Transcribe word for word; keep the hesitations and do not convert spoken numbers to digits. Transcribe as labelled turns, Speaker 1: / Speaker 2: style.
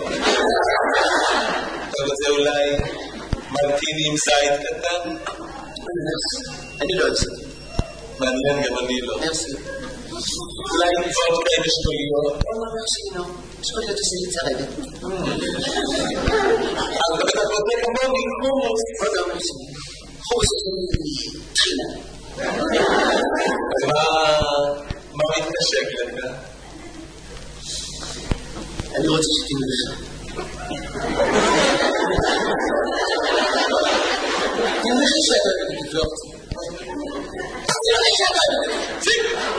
Speaker 1: אתה רוצה אולי מרטיני עם זית קטן?
Speaker 2: אני לא אוהב.
Speaker 1: מעניין, גם אני לא.
Speaker 2: מרסי.
Speaker 1: אולי וודקה עם אשכוליות?
Speaker 2: לא, מרסי, לא. אשכוליות עושה לי צרבת.
Speaker 1: אז אתה רוצה כמוני חומוס.
Speaker 2: עוד לא מרסי. חומוס עושה לי טחינה.
Speaker 1: אז מה מתנשק לך?
Speaker 2: אני רוצה שתינו לך. תלכי שאתה תבלוק. תלכי שאתה תבלוק.